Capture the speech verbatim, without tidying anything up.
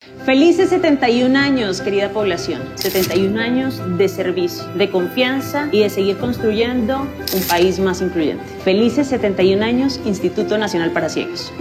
Felices setenta y un años, querida población. setenta y un años de servicio, de confianza y de seguir construyendo un país más incluyente. Felices setenta y un años, Instituto Nacional para Ciegos.